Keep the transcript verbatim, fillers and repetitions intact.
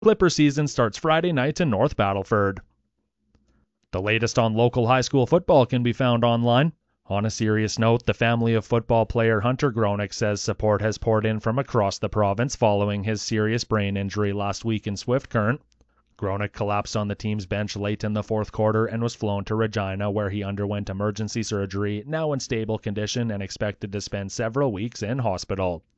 Clipper season starts Friday night in North Battleford. The latest on local high school football can be found online. On a serious note, the family of football player Hunter Gronick says support has poured in from across the province following his serious brain injury last week in Swift Current. Gronick collapsed on the team's bench late in the fourth quarter and was flown to Regina, where he underwent emergency surgery, now in stable condition and expected to spend several weeks in hospital.